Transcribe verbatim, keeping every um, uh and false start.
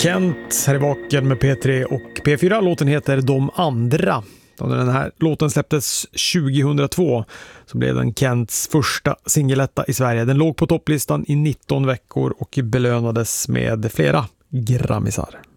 Kent här i Vaken med P tre och P fyra. Låten heter De andra. Då när den här låten släpptes tjugohundratvå så blev den Kents första singeletta i Sverige. Den låg på topplistan i nitton veckor och belönades med flera grammisar.